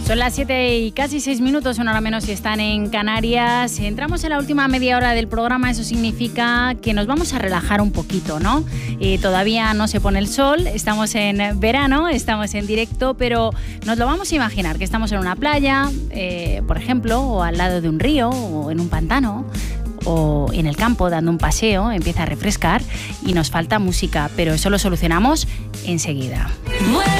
Son las 7 y casi 6 minutos, una hora menos si están en Canarias. Entramos en la última media hora del programa, eso significa que nos vamos a relajar un poquito, ¿no? Todavía no se pone el sol, estamos en verano, estamos en directo, pero nos lo vamos a imaginar, que estamos en una playa, por ejemplo, o al lado de un río, o en un pantano, o en el campo dando un paseo, empieza a refrescar y nos falta música, pero eso lo solucionamos enseguida.